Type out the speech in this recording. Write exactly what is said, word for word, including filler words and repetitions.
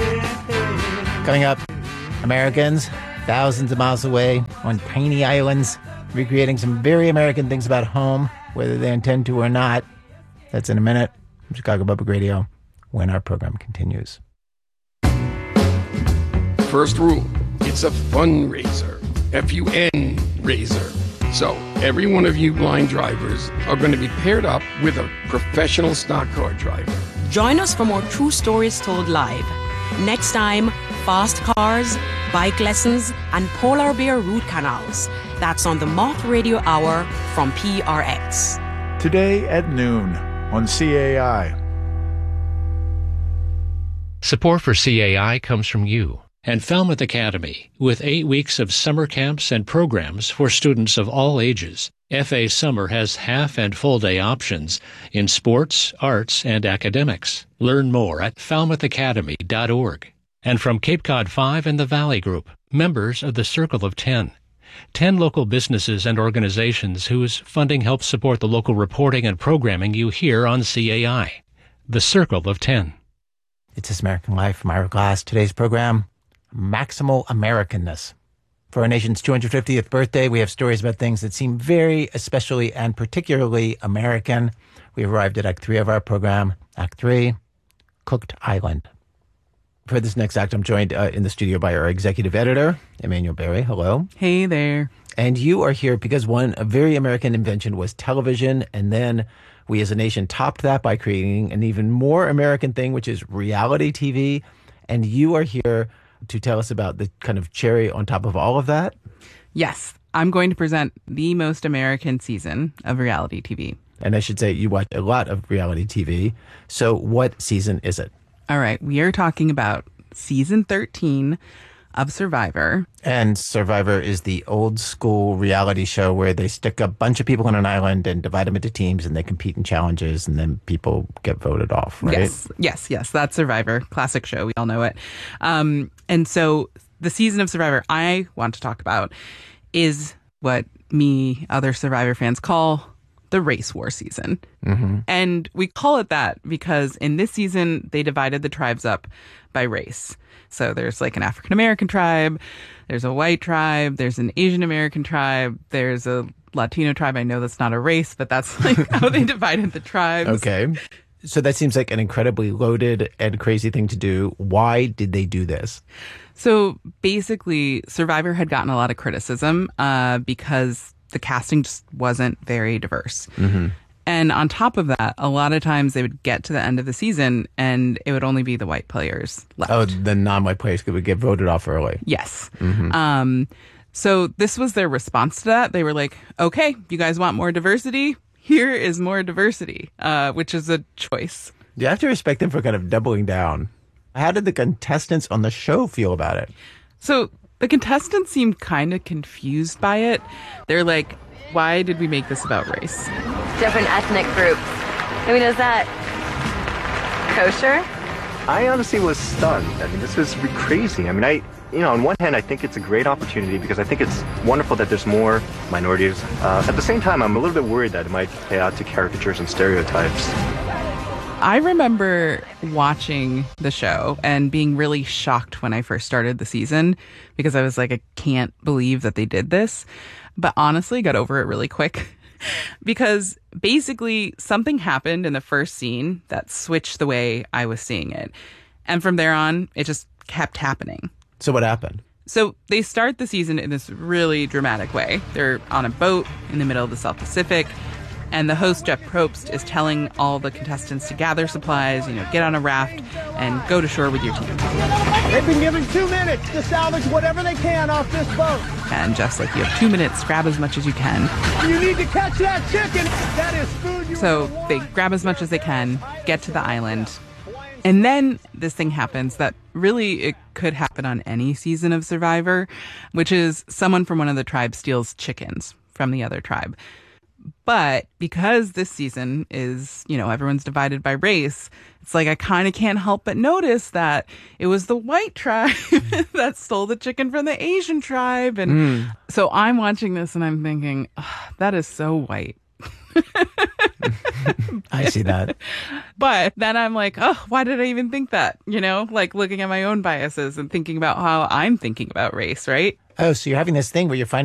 Coming up, Americans thousands of miles away on tiny islands, recreating some very American things about home, whether they intend to or not. That's in a minute from Chicago Public Radio when our program continues. First rule, it's a fundraiser. F U N raiser. So every one of you blind drivers are going to be paired up with a professional stock car driver. Join us for more true stories told live. Next time, fast cars, bike lessons, and polar bear root canals. That's on the Moth Radio Hour from P R X. Today at noon on C A I. Support for C A I comes from you and Falmouth Academy, with eight weeks of summer camps and programs for students of all ages. F A Summer has half and full day options in sports, arts, and academics. Learn more at falmouth academy dot org. And from Cape Cod five and the Valley Group, members of the Circle of Ten. Ten local businesses and organizations whose funding helps support the local reporting and programming you hear on C A I. The Circle of Ten. It's This American Life from Ira Glass. Today's program, Maximal Americanness. For our nation's two hundred fiftieth birthday, we have stories about things that seem very especially and particularly American. We arrived at Act three of our program. Act three, Cooked Island. For this next act, I'm joined uh, in the studio by our executive editor, Emmanuel Berry. Hello. Hey there. And you are here because one, a very American invention was television, and then we as a nation topped that by creating an even more American thing, which is reality T V. And you are here to tell us about the kind of cherry on top of all of that. Yes, I'm going to present the most American season of reality T V. And I should say you watch a lot of reality T V. So what season is it? All right, we are talking about season thirteen of Survivor. And Survivor is the old school reality show where they stick a bunch of people on an island and divide them into teams and they compete in challenges and then people get voted off, right? Yes, yes, yes. That's Survivor. Classic show. We all know it. Um, and so the season of Survivor I want to talk about is what me, other Survivor fans call the race war season. Mm-hmm. And we call it that because in this season, they divided the tribes up by race. So there's like an African American tribe, there's a white tribe, there's an Asian American tribe, there's a Latino tribe. I know that's not a race, but that's like how they divided the tribes. Okay. So that seems like an incredibly loaded and crazy thing to do. Why did they do this? So basically, Survivor had gotten a lot of criticism uh, because the casting just wasn't very diverse. Mm-hmm. And on top of that, a lot of times they would get to the end of the season and it would only be the white players left. Oh, the non-white players would get voted off early. Yes. Mm-hmm. Um, so this was their response to that. They were like, okay, you guys want more diversity? Here is more diversity, uh, which is a choice. You have to respect them for kind of doubling down. How did the contestants on the show feel about it? So the contestants seemed kind of confused by it. They're like, why did we make this about race? Different ethnic groups. I mean, is that kosher? I honestly was stunned. I mean, this is crazy. I mean, I, you know, on one hand, I think it's a great opportunity because I think it's wonderful that there's more minorities. Uh, at the same time, I'm a little bit worried that it might play out to caricatures and stereotypes. I remember watching the show and being really shocked when I first started the season because I was like, I can't believe that they did this. But honestly, got over it really quick because basically something happened in the first scene that switched the way I was seeing it. And from there on, it just kept happening. So what happened? So they start the season in this really dramatic way. They're on a boat in the middle of the South Pacific. And the host, Jeff Probst, is telling all the contestants to gather supplies, you know, get on a raft and go to shore with your team. They've been given two minutes to salvage whatever they can off this boat. And Jeff's like, you have two minutes, grab as much as you can. You need to catch that chicken. That is food you So they grab as much as they can, get to the island. And then this thing happens that really it could happen on any season of Survivor, which is someone from one of the tribes steals chickens from the other tribe. But because this season is, you know, everyone's divided by race, it's like I kind of can't help but notice that it was the white tribe that stole the chicken from the Asian tribe. And mm. so I'm watching this and I'm thinking, oh, that is so white. I see that. But then I'm like, oh, why did I even think that? You know, like looking at my own biases and thinking about how I'm thinking about race, right? Oh, so you're having this thing where you're finding